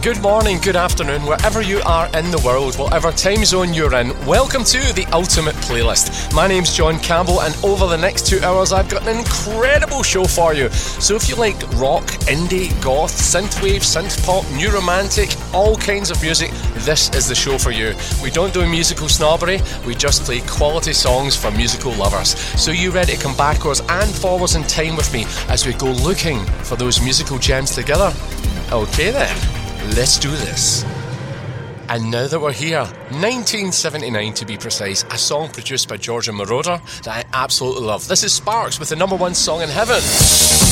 good morning, good afternoon, wherever you are in the world, whatever time zone you're in. Welcome to the Ultimate Playlist. My name's John Campbell, and over the next 2 hours I've got an incredible show for you. So if you like rock, indie, goth, synthwave, synthpop, new romantic, all kinds of music, this is the show for you. We don't do musical snobbery, we just play quality songs for musical lovers. So you ready to come backwards and forwards in time with me as we go looking for those musical gems together? Okay then. Let's do this. And now that we're here, 1979 to be precise, a song produced by Giorgio Moroder that I absolutely love. This is Sparks with the number one song in heaven.